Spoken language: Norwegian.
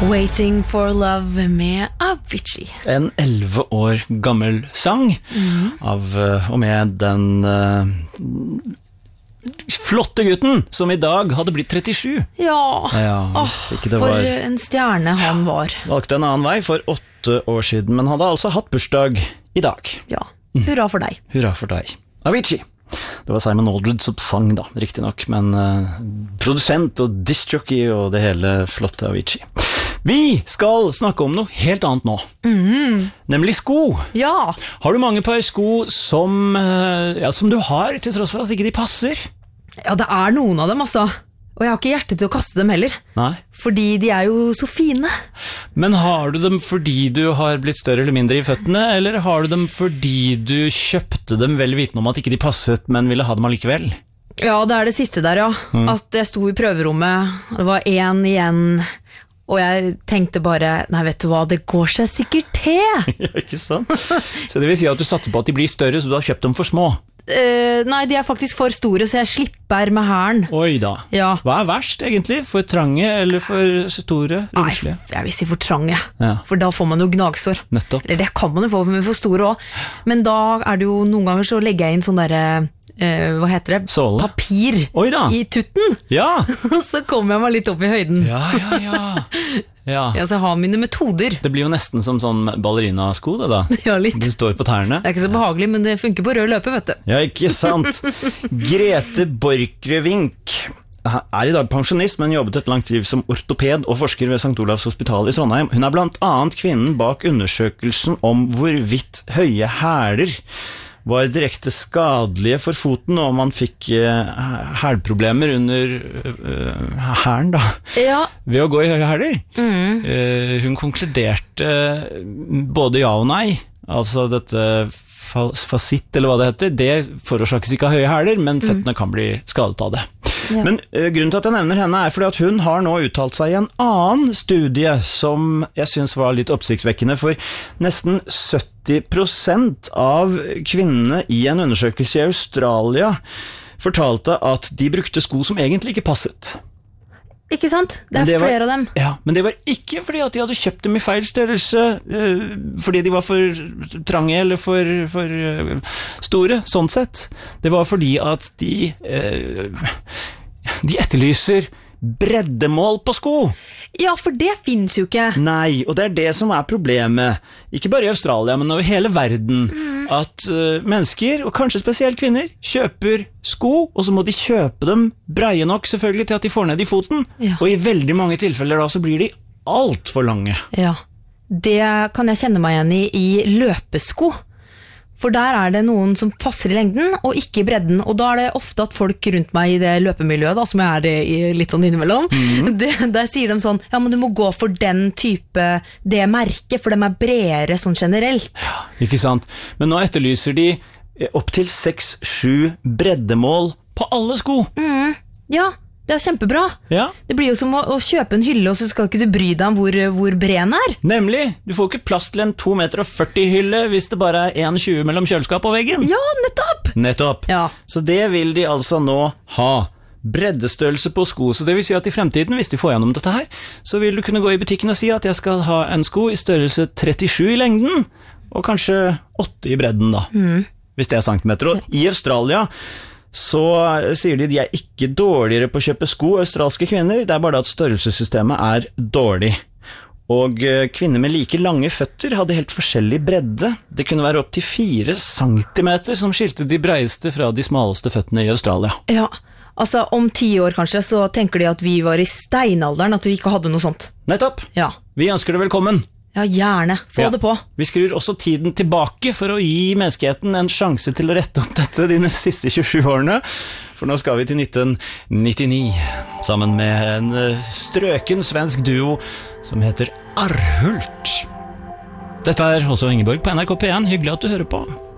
Waiting for Love med Avicii. En 11 år gammel sang av og med den flotte gutten som i dag hadde blitt 37. Ja, For en stjerne han var. Valgte en annen vei for 8 år siden, men hadde altså hatt bursdag i dag. Ja, hurra for deg. Hurra for deg. Avicii. Det var Simon Aldred som sang da, riktig nok, men produsent og discjockey og det hele flotte Avicii. Vi skal snakke om noe helt annet nå, nemlig sko. Ja. Har du mange par sko som du har, til tross for at ikke de passer? Ja, det er noen av dem altså. Og jeg har ikke hjerte til å kaste dem heller. Nei. Fordi de er jo så fine. Men har du dem fordi du har blitt større eller mindre i føttene, eller har du dem fordi du kjøpte dem vel vitende om at ikke de passet, men ville ha dem allikevel? Ja, det er det siste der, ja. At jeg sto i prøverommet, det var en igjen, og jeg tenkte bare, nei, vet du hva, det går seg sikkert til. Ja, ikke sant? Så det vil si at du satser på at de blir større, så du har kjøpt dem for små? Nei, de er faktisk for store, så jeg slipper med hæren. Oi da. Ja. Hva er verst egentlig? For trange eller for store? Nei, jeg vil si for trange. Ja. For da får man jo gnagsår. Nettopp. Eller det kan man jo få med for store også. Men da er det jo noen ganger så legger jeg inn sånn der, hva heter det? Såle. Papir i tutten. Ja. Så kommer jeg meg litt opp i høyden. Ja, så jeg har mine metoder. Det blir jo nesten som sånn ballerinasko det da. Ja, litt. Du står på tærne. Det er ikke så behagelig, men det funker på rød løpe, vet du. Ja, ikke sant. Grete Borchgrevink er i dag pensjonist, men jobbet et langt liv som ortoped og forsker ved St. Olavs hospital i Trondheim. Hun er blant annet kvinnen bak undersøkelsen om hvorvidt høye hæler var direkte skadelige for foten, og man fikk hælproblemer under hælen da, ved å gå i høye hæler. Hun konkluderte både ja og nei, altså dette fasitt, eller hva det heter, det forårsakes ikke av høye hæler, men føttene kan bli skadet av det. Ja. Men grunnen til at jeg nevner henne er fordi at hun har nå uttalt seg i en annen studie som jeg synes var litt oppsiktsvekkende, for nesten 70% av kvinnene i en undersøkelse i Australia fortalte at de brukte sko som egentlig ikke passet. Ikke sant? Det er flere av dem. Ja, men det var ikke fordi at de hadde kjøpt dem i feil størrelse, fordi de var for trange eller for store, sånn sett. Det var fordi at de etterlyser breddemål på sko. Ja, for det finnes jo ikke. Nei, og det er det som er problemet. Ikke bare i Australia, men over hele verden. At mennesker, og kanskje spesielt kvinner, kjøper sko, og så må de kjøpe dem breie nok selvfølgelig til at de får ned i foten. Ja. Og i veldig mange tilfeller da så blir de alt for lange. Ja, det kan jeg kjenne meg igjen i løpesko. For der er det noen som passer i lengden, og ikke i bredden. Og da er det ofte at folk rundt meg i det løpemiljøet, da, som jeg er det i litt sånn innimellom, der sier de sånn, ja, men du må gå for den type, det merket, for de er bredere sånn generelt. Ja, ikke sant. Men nå etterlyser de opp til 6-7 breddemål på alle sko. Ja, det er kjempebra. Ja. Det blir jo som å kjøpe en hylle, og så skal ikke du bry deg om hvor bred den er. Nemlig. Du får ikke plass til en 2,40 meter hylle hvis det bare er 1,20 mellom kjøleskap og veggen. Ja, nettopp. Ja. Så det vil de altså nå ha. Breddestørrelse på sko. Så det vil si at i fremtiden, hvis de får gjennom dette her, så vil du kunne gå i butikken og si at jeg skal ha en sko i størrelse 37 i lengden, og kanskje 8 i bredden da. Hvis det er centimeter. Og i Australia så sier de er ikke dårligere på å kjøpe sko, australske kvinner, det er bare at størrelsessystemet er dårlig. Og kvinner med like lange føtter hadde helt forskjellig bredde. Det kunne være opp til 4 centimeter som skilte de breieste fra de smaleste føttene i Australia. Ja, altså om 10 år kanskje, så tenker de at vi var i steinalderen, at vi ikke hadde noe sånt. Nettopp. Ja. Vi ønsker deg velkommen. Ja, gjerne. Få det på. Vi skrur også tiden tilbake for å gi menneskeheten en sjanse til å rette opp dette de siste 27 årene. For nå skal vi til 1999, sammen med en strøken svensk duo som heter Arhult. Dette er også Ingeborg på NRK P1. Hyggelig at du hører på.